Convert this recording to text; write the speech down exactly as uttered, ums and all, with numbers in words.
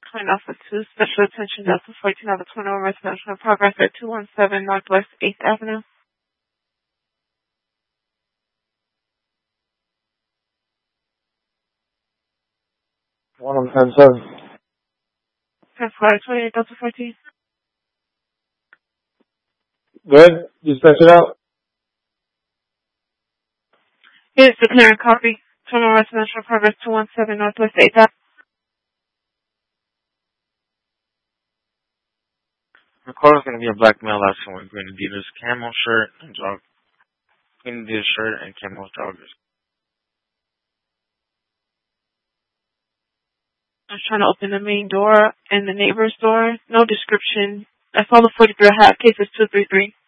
Coming off of two special attention Delta fourteen out of twenty-one residential progress at two one seven Northwest eighth Avenue. one on ten seven. ten four twenty-eight Delta fourteen. Good? Dispatch it out? Here's the clearing copy. twenty-one residential progress two one seven Northwest eighth Avenue. The call is going to be a black male asking wearing green Adidas camo shirt and jog, green Adidas shirt and camo joggers. I was trying to open the main door and the neighbor's door. No description. That's all the footage I have. Case is two three three.